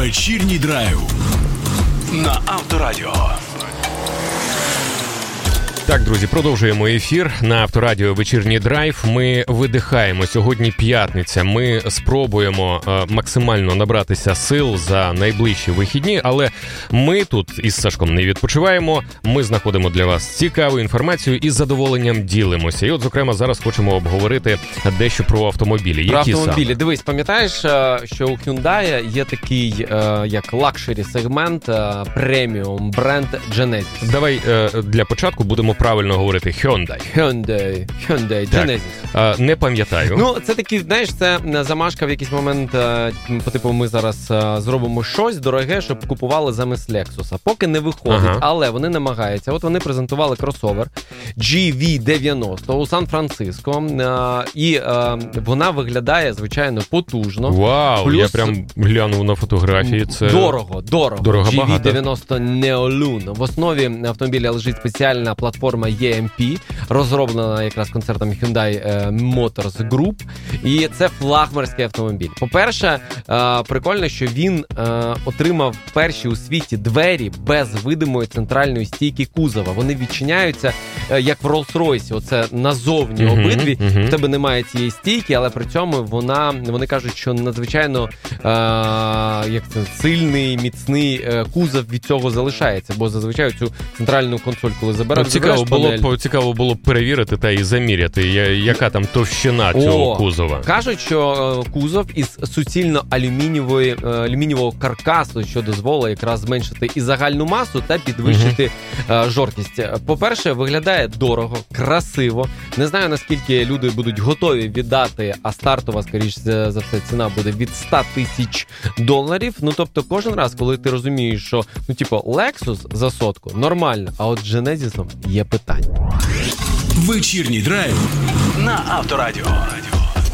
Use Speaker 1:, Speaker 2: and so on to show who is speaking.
Speaker 1: Вечірній драйв на Авторадіо.
Speaker 2: Так, друзі, продовжуємо ефір на Авторадіо «Вечірній драйв». Ми видихаємо. Сьогодні п'ятниця. Ми спробуємо максимально набратися сил за найближчі вихідні, але ми тут із Сашком не відпочиваємо. Ми знаходимо для вас цікаву інформацію і з задоволенням ділимося. І от, зокрема, зараз хочемо обговорити дещо про автомобілі.
Speaker 3: Про
Speaker 2: Які
Speaker 3: автомобілі.
Speaker 2: саме?
Speaker 3: Дивись, пам'ятаєш, що у Hyundai є такий, як лакшері сегмент, преміум бренд Genesis.
Speaker 2: Давай для початку будемо правильно говорити
Speaker 3: Hyundai Genesis.
Speaker 2: Не пам'ятаю.
Speaker 3: Ну, це такий, знаєш, це замашка в якийсь момент, по типу, ми зараз зробимо щось дороге, щоб купували замість Lexus. Поки не виходить, але вони намагаються. От вони презентували кросовер GV90 у Сан-Франциско, і вона виглядає, звичайно, потужно.
Speaker 2: Вау,
Speaker 3: плюс...
Speaker 2: я прям глянув на фотографії. Це
Speaker 3: Дорого.
Speaker 2: GV90
Speaker 3: Neoloon. В основі автомобіля лежить спеціальна платформа EMP, розроблена якраз концерном Hyundai Motors Group. І це флагманський автомобіль. По-перше, прикольно, що він отримав перші у світі двері без видимої центральної стійки кузова. Вони відчиняються, як в Rolls-Royce. Оце назовні обидві. В тебе немає цієї стійки, але при цьому вони кажуть, що надзвичайно сильний, міцний кузов від цього залишається. Бо зазвичай цю центральну консоль, коли забереш,
Speaker 2: Цікаво було перевірити та і заміряти, яка там товщина цього кузова.
Speaker 3: Кажуть, що кузов із суцільно алюмінієвого каркасу, що дозволить якраз зменшити і загальну масу та підвищити жорсткість. По-перше, виглядає дорого, красиво. Не знаю, наскільки люди будуть готові віддати, а стартова, скоріш за все, ціна буде від $100,000. Ну, тобто, кожен раз, коли ти розумієш, що, Lexus за сотку нормально, а от з Genesis'ом є питання.
Speaker 1: Вечірній драйв на Авторадіо.